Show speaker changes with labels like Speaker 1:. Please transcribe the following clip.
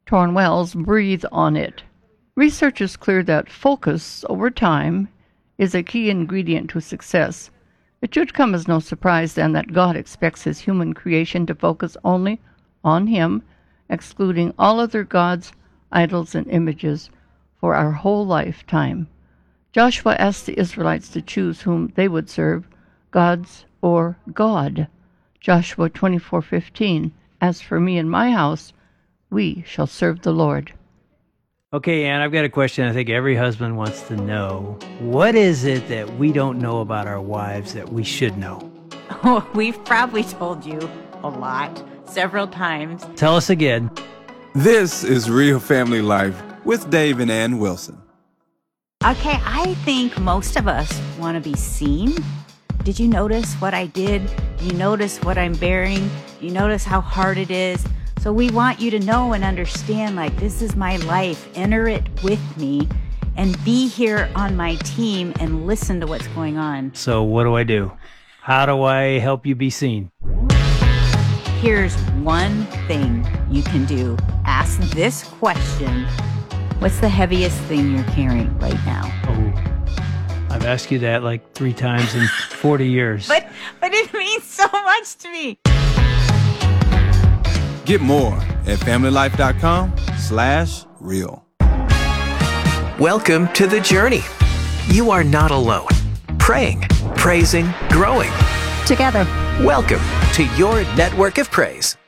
Speaker 1: Torn wells breathe on it. Research is clear that focus over time is a key ingredient to success. It should come as no surprise then that God expects his human creation to focus only on him, excluding all other gods, idols, and images for our whole lifetime. Joshua asked the Israelites to choose whom they would serve, gods or God. Joshua 24:15, As for me and my house, we shall serve the Lord.
Speaker 2: Okay, Ann, I've got a question I think every husband wants to know. What is it that we don't know about our wives that we should know?
Speaker 3: Oh, we've probably told you a lot, several times.
Speaker 2: Tell us again.
Speaker 4: This is Real Family Life with Dave and Ann Wilson.
Speaker 3: Okay, I think most of us want to be seen. Did you notice what I did? Do you notice what I'm bearing? Do you notice how hard it is? So we want you to know and understand, like, this is my life. Enter it with me and be here on my team and listen to what's going on.
Speaker 2: So what do I do? How do I help you be seen?
Speaker 3: Here's one thing you can do. Ask this question. What's the heaviest thing you're carrying right now?
Speaker 2: Oh, I've asked you that like 3 times in 40 years.
Speaker 3: But it means so much to me.
Speaker 4: Get more at familylife.com/real.
Speaker 5: Welcome to The Journey. You are not alone. Praying, praising, growing.
Speaker 6: Together.
Speaker 5: Welcome to your network of praise.